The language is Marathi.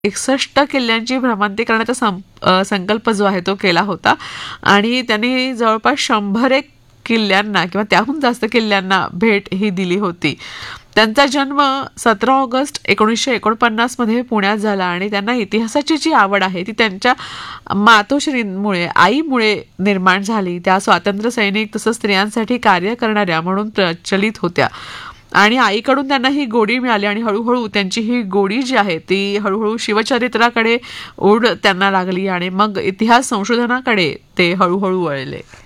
61 किल्ल्यांची भ्रमंती करण्याचा संकल्प जो आहे तो केला होता आणि त्यांनी जवळपास 101 किल्ल्यांना किंवा त्याहून जास्त किल्ल्यांना भेट ही दिली होती. त्यांचा जन्म 17 ऑगस्ट 1949 मध्ये पुण्यात झाला आणि त्यांना इतिहासाची जी आवड आहे ती त्यांच्या मातोश्रींमुळे, आईमुळे निर्माण झाली. त्या स्वातंत्र्य सैनिक तसंच स्त्रियांसाठी कार्य करणाऱ्या म्हणून प्रचलित होत्या आणि आईकडून त्यांना ही गोडी मिळाली आणि हळूहळू त्यांची ही गोडी जी आहे ती हळूहळू शिवचरित्राकडे ओढ त्यांना लागली आणि मग इतिहास संशोधनाकडे ते हळूहळू वळले.